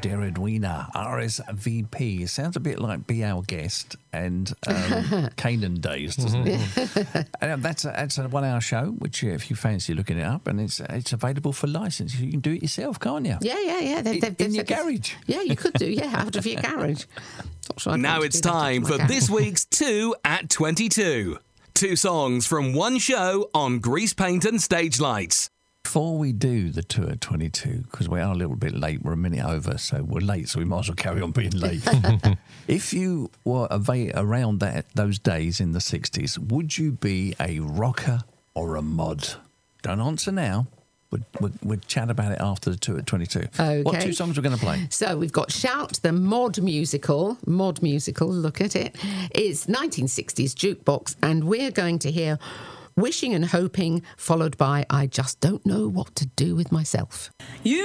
dear Edwina, RSVP. Sounds a bit like Be Our Guest and Canaan Days, doesn't it? And that's a 1 hour show, which if you fancy looking it up, and it's available for license. You can do it yourself, can't you? Yeah. In your garage. Yeah, you could do, out of your garage. Now it's time for this week's 2 at 22. 2 songs from one show on Grease Paint and Stage Lights. Before we do the 2 at 22, because we are a little bit late, we're a minute over, so we're late, so we might as well carry on being late. If you were around those days in the 60s, would you be a rocker or a mod? Don't answer now. We'll chat about it after the 2 at 22. Okay. What 2 songs we're going to play? So we've got Shout, the mod musical, look at it. It's 1960s jukebox, and we're going to hear Wishing and Hoping, followed by I Just Don't Know What to Do with Myself.